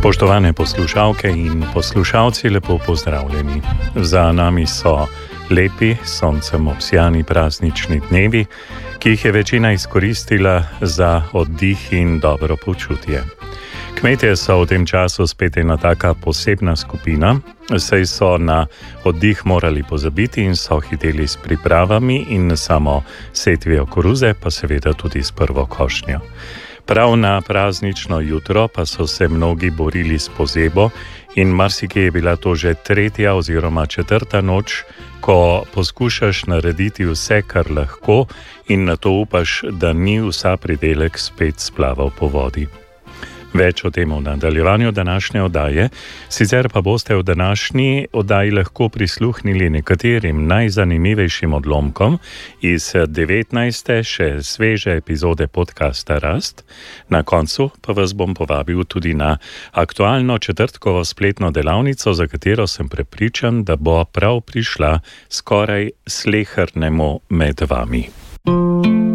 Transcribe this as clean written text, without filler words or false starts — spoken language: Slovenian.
Spoštovane poslušalke in poslušalci, lepo pozdravljeni. Za nami so lepi, soncem obsijani praznični dnevi, ki jih je večina izkoristila za oddih in dobro počutje. Kmetje so v tem času spet ena taka posebna skupina, saj so na oddih morali pozabiti in so hiteli s pripravami in samo setvijo koruze, pa seveda tudi s prvo košnjo. Prav na praznično jutro pa so se mnogi borili s pozebo in marsikje je bila to že tretja oziroma četrta noč, ko poskušaš narediti vse, kar lahko in na to upaš, da ni vsa pridelek spet splaval po vodi. Več o tem v nadaljevanju današnje oddaje, sicer pa boste v današnji oddaji lahko prisluhnili nekaterim najzanimivejšim odlomkom iz 19. še sveže epizode podcasta Rast. Na koncu pa vas bom povabil tudi na aktualno četrtkovo spletno delavnico, za katero sem prepričan, da bo prav prišla skoraj slehernemu med vami.